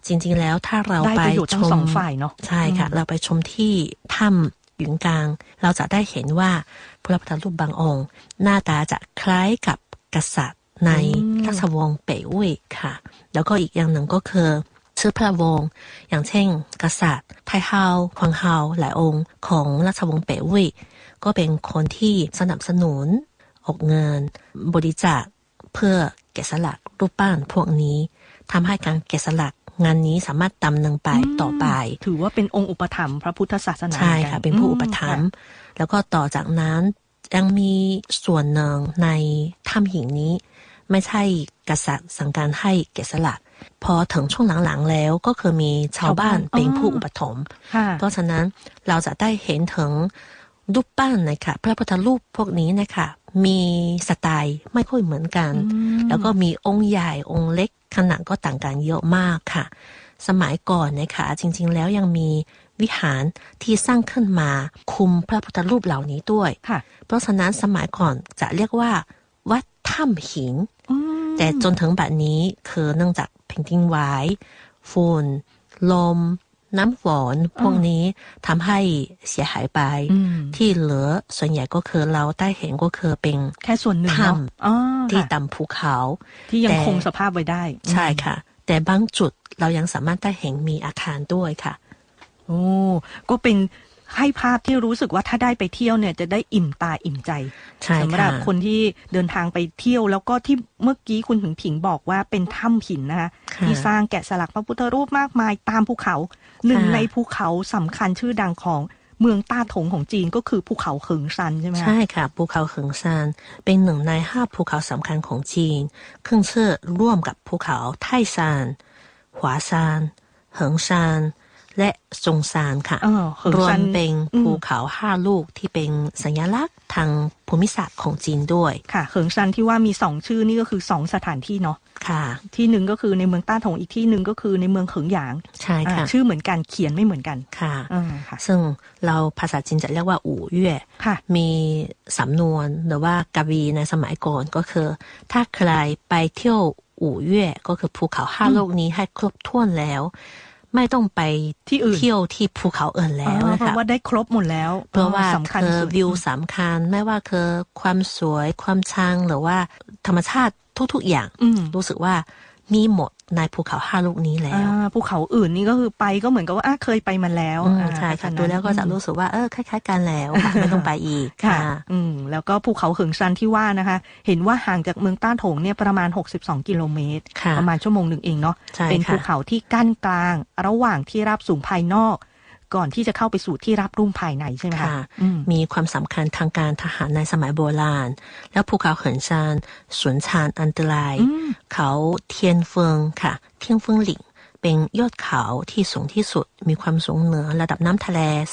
จริงๆแล้วถ้าเราไปชมใช่ค่ะเราไปชมที่ถ้ำหยุนกางเราจะได้เห็นว่าพระพุทธรูปบางองค์หน้าตาจะคล้ายกับกษัตริย์ในราชวงศ์เป่ยเว่ยค่ะแล้วก็อีกอย่างหนึ่งก็คือชื่อพระวงศ์อย่างเช่นกษัตริย์ไทเฮาควางเฮาหลายองค์ของราชวงศ์เป่ยเว่ยก็เป็นคนที่สนับสนุนออกเงินบริจาคเพื่อแกะสลักรูปปั้นพวกนี้ทำให้การแกะสลักงานนี้สามารถดำเนินไปต่อไปถือว่าเป็นองค์อุปถัมภ์พระพุทธศาสนาใช่ค่ะเป็นผู้อุปถัมภ์แล้วก็ต่อจากนั้นยังมีส่วนหนึ่งในถ้ำหินนี้ไม่ใช่กษัตริย์สั่งการให้แกะสลักพอถึงช่วงหลังๆแล้วก็คือมีชาวบ้านเป็นผู้อุปถัมภ์เพราะฉะนั้นเราจะได้เห็นถึงรูปปั้นนะคะพระพุทธรูปพวกนี้นะคะมีสไตล์ไม่ค่อยเหมือนกันแล้วก็มีองค์ใหญ่องค์เล็กขนาดก็ต่างกันเยอะมากค่ะสมัยก่อนนะคะจริงๆแล้วยังมีวิหารที่สร้างขึ้นมาคุมพระพุทธรูปเหล่านี้ด้วยเพราะฉะนั้นสมัยก่อนจะเรียกว่าวัดถ้ำหินแต่จนถึงบัดนี้คือเนื่องจากแผ่นดินไหวฝุ่นลมน้ำฝนพวกนี้ทำให้เสียหายไปที่เหลือส่วนใหญ่ก็คือเราได้เห็นก็คือเป็นแค่ส่วนหนึ่งเนาะที่ต่ำภูเขาที่ยังคงสภาพไว้ได้ใช่ค่ะแต่บางจุดเรายังสามารถได้เห็นมีอาคารด้วยค่ะโอ้ก็เป็นให้ภาพที่รู้สึกว่าถ้าได้ไปเที่ยวเนี่ยจะได้อิ่มตาอิ่มใจสำหรับคนที่เดินทางไปเที่ยวแล้วก็ที่เมื่อกี้คุณผิงบอกว่าเป็นถ้ำหินนะคะที่สร้างแกะสลักพระพุทธรูปมากมายตามภูเขาหนึ่งในภูเขาสำคัญชื่อดังของเมืองต้าถงของจีนก็คือภูเขาเหิงซันใช่ไหมใช่ค่ะภูเขาเหิงซันเป็นหนึ่งใน5ภูเขาสำคัญของจีนขึ้นชื่อร่วมกับภูเขาไท่ซานหวาซานเหิงซันและซงซานค่ะรวมเป็นภูเขา5ลูกที่เป็นสัญลักษณ์ทางภูมิศาสตร์ของจีนด้วยค่ะเหิงซันที่ว่ามี2ชื่อนี่ก็คือ2สถานที่เนาะค่ะที่หนึ่งก็คือในเมืองต้าถงอีกที่หนึ่งก็คือในเมืองเหิงหยางใช่ค่ะชื่อเหมือนกันเขียนไม่เหมือนกันค่ะซึ่งเราภาษาจีนจะเรียกว่าอู่เย่มีสำนวนหรือว่ากวีในสมัยก่อนก็คือถ้าใครไปเที่ยวอู่เย่ก็คือภูเขา5ลูกนี้ให้ครบถ้วนแล้วไม่ต้องไปที่อื่นเที่ยวที่ภูเขาอื่นแล้วนะคะเพราะว่าได้ครบหมดแล้วเพราะว่าคือวิวสำคัญไม่ว่าคือความสวยความชังหรือว่าธรรมชาติทุกๆอย่างรู้สึกว่ามีหมดในภูเขา5ลูกนี้แล้วภูเขาอื่นนี่ก็คือไปก็เหมือนกับว่าเคยไปมาแล้วใช่ค่ะดูแล้วก็จะรู้สึกว่าคล้ายๆกันแล้วไม่ต้องไปอีกค่ะแล้วก็ภูเขาเหิงซันที่ว่านะคะเห็นว่าห่างจากเมืองต้าถงเนี่ยประมาณ62กิโลเมตรประมาณชั่วโมงนึงเองเนาะเป็นภูเขาที่กั้นกลางระหว่างที่ราบสูงภายนอกก่อนที่จะเข้าไปสู่ที่ราบรุ่มภายในใช่ไหมคะมีความสำคัญทางการทหารในสมัยโบราณแล้วภูเขาเหินซานสวนชานอันตรายเขาเทียนเฟิงค่ะเทียนเฟิงหลิงเป็นยอดเขาที่สูงที่สุดมีความสูงเหนือระดับน้ำทะเล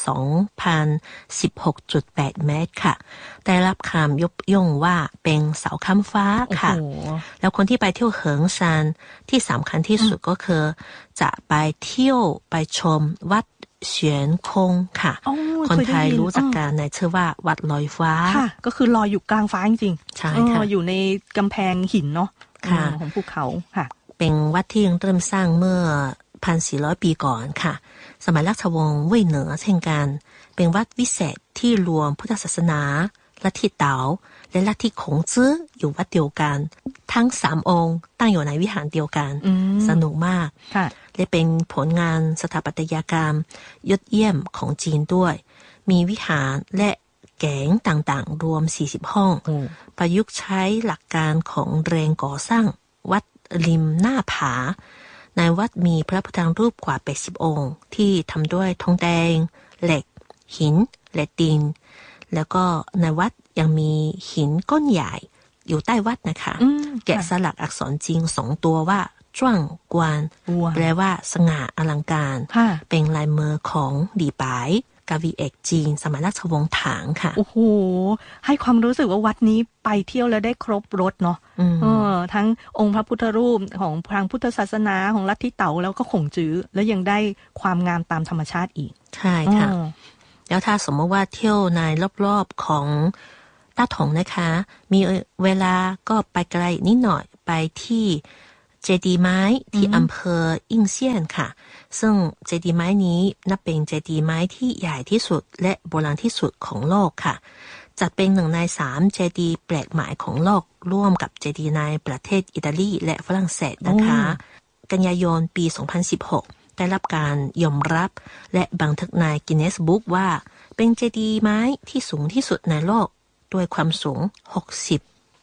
2,016.8 เมตรค่ะได้รับคำยกย่องว่าเป็นเสาค้ำฟ้าค่ะแล้วคนที่ไปเที่ยวเหิงซานที่สำคัญที่สุดก็คือจะไปเที่ยวไปชมวัดเฉียนคงค่ะคนไทยรู้จักกันในชื่อว่าวัดลอยฟ้าค่ะก็คือลอยอยู่กลางฟ้าจริงๆใช่ค่ะอยู่ในกำแพงหินเนาะของภูเขาค่ะเป็นวัดที่เริ่มสร้างเมื่อ 1,400 ปีก่อนค่ะสมัยราชวงศ์เว่ยเหนือเช่นกันเป็นวัดวิเศษที่รวมพุทธศาสนาลัทธิเต๋าและลัทธิขงจื้ออยู่วัดเดียวกันทั้ง3องค์ตั้งอยู่ในวิหารเดียวกันสนุกมากและเป็นผลงานสถาปัตยกรรมยอดเยี่ยมของจีนด้วยมีวิหารและแก๋งต่างๆรวม40ห้องประยุกต์ใช้หลักการของแรงก่อสร้างวัดริมหน้าผาในวัดมีพระพุทธรูปกว่า80องค์ที่ทำด้วยทองแดงเหล็กหินและดินแล้วก็ในวัดยังมีหินก้อนใหญ่อยู่ใต้วัดนะคะแกะสลักอักษรจีน2ตัวว่าจ้วงกวนแปลว่าสง่าอลังการเป็นลายมือของหลี่ปายกวีเอกจีนสมัยราชวงศ์ถางค่ะโอ้โหให้ความรู้สึกว่าวัดนี้ไปเที่ยวแล้วได้ครบรสเนาะทั้งองค์พระพุทธรูปของทางพุทธศาสนาของลัทธิเต๋าแล้วก็ขงจื้อแล้วยังได้ความงามตามธรรมชาติอีกใช่ค่ะแล้วถ้าสมมติว่าเที่ยวในรอบๆของต้าถงนะคะมีเวลาก็ไปไกลนิดหน่อยไปที่เจดีย์ไม้ที่อำเภออิงเซียนค่ะซึ่งเจดีย์ไม้นี้นับเป็นเจดีย์ไม้ที่ใหญ่ที่สุดและโบราณที่สุดของโลกค่ะจัดเป็น1 ใน 3เจดีย์แปลกใหม่ของโลกร่วมกับเจดีย์ในประเทศอิตาลีและฝรั่งเศสนะคะกันยายนปี 2016ได้รับการยอมรับและบันทึกในกินเนสบุ๊กว่าเป็นเจดีย์ไม้ที่สูงที่สุดในโลกด้วยความสูง60